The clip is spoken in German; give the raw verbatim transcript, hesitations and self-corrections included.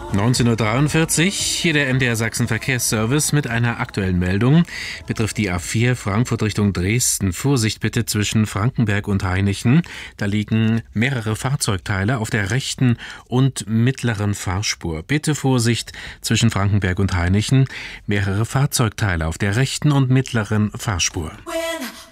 neunzehn Uhr dreiundvierzig, hier der M D R Sachsen Verkehrsservice mit einer aktuellen Meldung. Betrifft die A vier Frankfurt Richtung Dresden. Vorsicht bitte zwischen Frankenberg und Hainichen. Da liegen mehrere Fahrzeugteile auf der rechten und mittleren Fahrspur. Bitte Vorsicht zwischen Frankenberg und Hainichen. Mehrere Fahrzeugteile auf der rechten und mittleren Fahrspur. When